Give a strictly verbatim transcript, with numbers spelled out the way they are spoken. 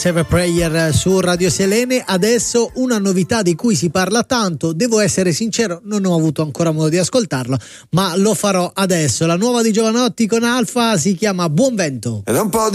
Save a Prayer su Radio Selene. Adesso una novità di cui si parla tanto, devo essere sincero, non ho avuto ancora modo di ascoltarlo, ma lo farò adesso. La nuova di Giovanotti con Alfa si chiama Buon Vento. Ed è un po'